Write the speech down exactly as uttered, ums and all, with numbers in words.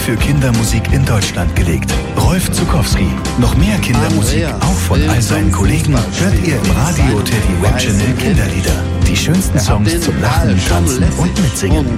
für Kindermusik in Deutschland gelegt. Rolf Zuckowski. Noch mehr Kindermusik, auch von all seinen Kollegen, hört ihr im Radio Teddy Web Channel Kinderlieder. Die schönsten Songs zum Lachen, Tanzen und Mitsingen.